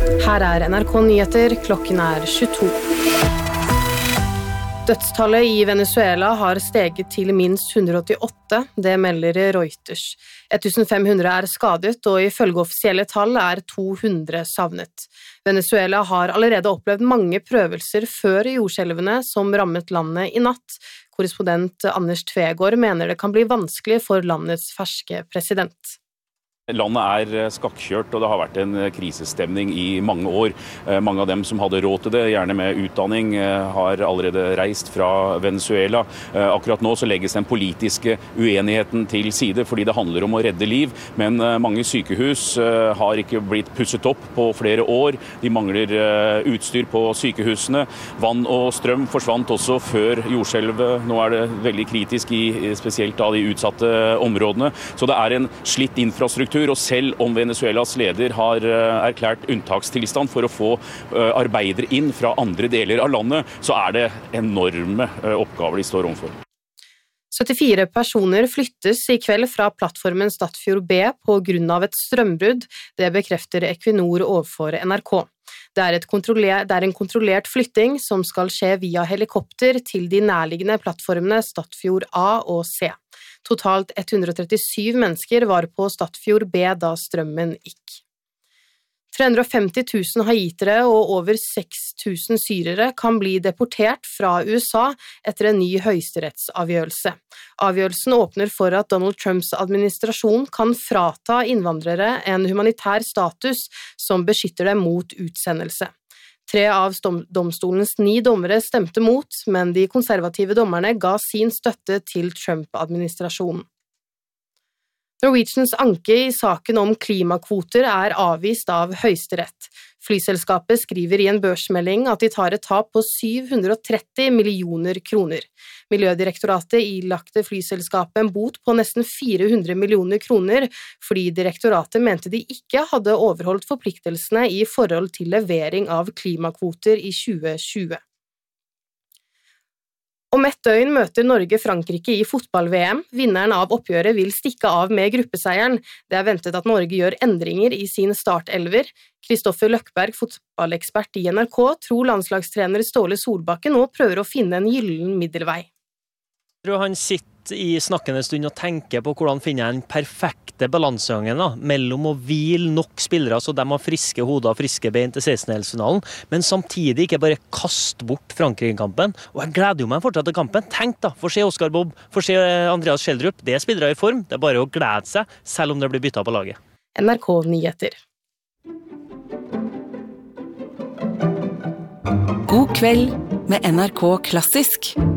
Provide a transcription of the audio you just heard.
Her NRK Nyheter, klokken 22. Dødstallet i Venezuela har steget til minst 188, det melder Reuters. 1500 skadet, og ifølge offisielle tall 200 savnet. Venezuela har allerede opplevd mange prøvelser før jordskjelvene som rammet landet i natt. Korrespondent Anders Tvegård mener det kan bli vanskelig for landets ferske president. Landet skakkjørt, og det har vært en krisestemning i mange år. Mange av dem som hadde råd til det, gjerne med utdanning, har allerede reist fra Venezuela. Akkurat nå så legges den politiske uenigheten til side, fordi det handler om å redde liv. Men mange sykehus har ikke blitt pusset opp på flere år. De mangler utstyr på sykehusene. Vann og strøm forsvant også før jordskjelvet. Nå det veldig kritisk i spesielt av de utsatte områdene. Så det en slitt infrastruktur. Og selv om Venezuelas leder har erklært unntakstilstand for å få arbeidere inn fra andre deler av landet, så det enorme oppgaver de står overfor. 74 personer flyttes i kveld fra plattformen Statfjord B på grunn av et strømbrudd. Det bekrefter Equinor overfor NRK. Det en kontrollert flytting som skal skje via helikopter til de nærliggende plattformene Statfjord A og C. Totalt 137 mennesker var på Statfjord B da strømmen gikk. 350 000 haitere og over 6 000 syrere kan bli deportert fra USA etter en ny høyesterettsavgjørelse. Avgjørelsen åpner for at Donald Trumps administrasjon kan frata innvandrere en humanitær status som beskytter dem mot utsendelse. 3 av domstolens 9 dommere stemte mot, men de konservative dommerne ga sin støtte til Trump-administrasjonen. Norwegians anke i saken om klimakvoter avvist av Høyesterett. Flyselskapet skriver i en børsmelding at de tar et tap på 730 millioner kroner. Miljødirektoratet ilagte flyselskapet en bot på nesten 400 millioner kroner, fordi direktoratet mente de ikke hadde overholdt forpliktelsene i forhold til levering av klimakvoter i 2020. Om et døgn møter Norge Frankrike i fotball-VM. Vinneren av oppgjøret vil stikke av med gruppeseieren. Det ventet at Norge gjør endringer i sin startelver. Kristoffer Løkberg, fotballekspert i NRK, tror landslagstrener Ståle Solbakken nå prøver å finne en gyllen middelvei. Jeg tror han sitter i snakkende stund og tenker på hvordan finne den perfekte balansegangen mellom å hvile nok spillere så de har friske hoder og friske bein til 16-delsfinalen, men samtidig ikke bare kaste bort Frankrike-kampen. Og jeg gleder jo meg fortsatt til kampen. Tenk da, få se Oscar Bob, få se Andreas Schjelderup. Det spillere i form, det bare å glede seg, selv om det blir byttet på laget. NRK Nyheter. God kveld med NRK Klassisk.